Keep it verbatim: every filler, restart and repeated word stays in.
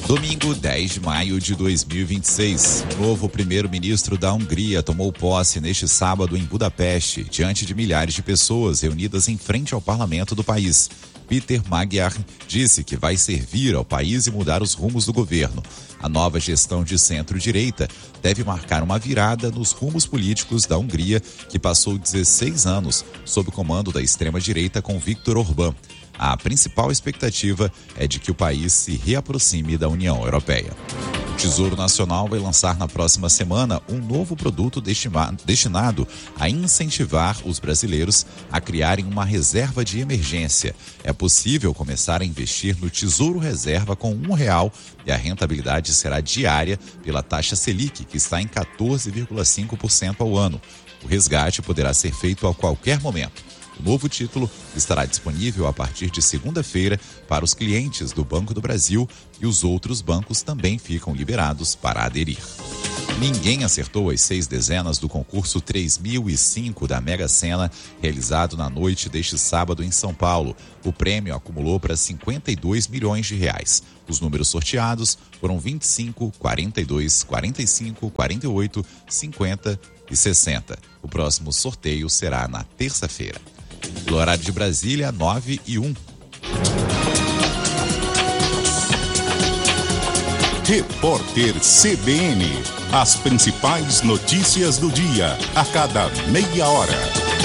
Domingo, dez de maio de dois mil e vinte e seis, o novo primeiro-ministro da Hungria tomou posse neste sábado em Budapeste, diante de milhares de pessoas reunidas em frente ao parlamento do país. Péter Magyar disse que vai servir ao país e mudar os rumos do governo. A nova gestão de centro-direita deve marcar uma virada nos rumos políticos da Hungria, que passou dezesseis anos sob o comando da extrema-direita com Viktor Orbán. A principal expectativa é de que o país se reaproxime da União Europeia. O Tesouro Nacional vai lançar na próxima semana um novo produto destinado a incentivar os brasileiros a criarem uma reserva de emergência. É possível começar a investir no Tesouro Reserva com um real e a rentabilidade será diária pela taxa Selic, que está em quatorze vírgula cinco por cento ao ano. O resgate poderá ser feito a qualquer momento. O novo título estará disponível a partir de segunda-feira para os clientes do Banco do Brasil e os outros bancos também ficam liberados para aderir. Ninguém acertou as seis dezenas do concurso três mil e cinco da Mega Sena, realizado na noite deste sábado em São Paulo. O prêmio acumulou para cinquenta e dois milhões de reais. Os números sorteados foram vinte e cinco, quarenta e dois, quarenta e cinco, quarenta e oito, cinquenta e sessenta. O próximo sorteio será na terça-feira. Pelo horário de Brasília, nove e um. Repórter C B N. As principais notícias do dia, a cada meia hora.